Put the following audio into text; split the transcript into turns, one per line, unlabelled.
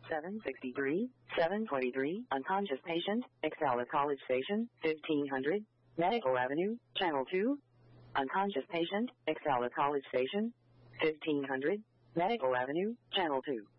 763, 723, unconscious patient, Excella College Station, 1500, Medical Avenue, Channel 2. Unconscious patient, Excella College Station, 1500, Medical Avenue, Channel 2.